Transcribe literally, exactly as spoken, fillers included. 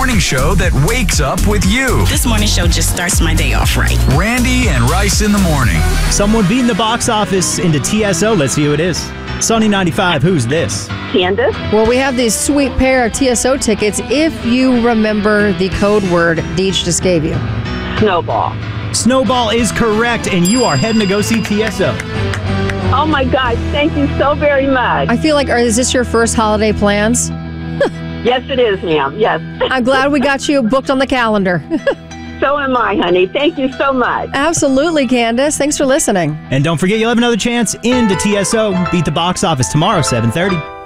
morning show that wakes up with you. This morning show just starts my day off right. Randy and Rice in the morning. Someone beating the box office into T S O. Let's see who it is. Sunny ninety-five, who's this? Candace. Well, we have these sweet pair of T S O tickets if you remember the code word Deej just gave you. Snowball. Snowball is correct, and you are heading to go see T S O. Oh my gosh, thank you so very much. I feel like, are, is this your first holiday plans? Yes, it is, ma'am. Yes. I'm glad we got you booked on the calendar. So am I, honey. Thank you so much. Absolutely, Candace. Thanks for listening. And don't forget, you'll have another chance into T S O. Beat the box office tomorrow, seven thirty.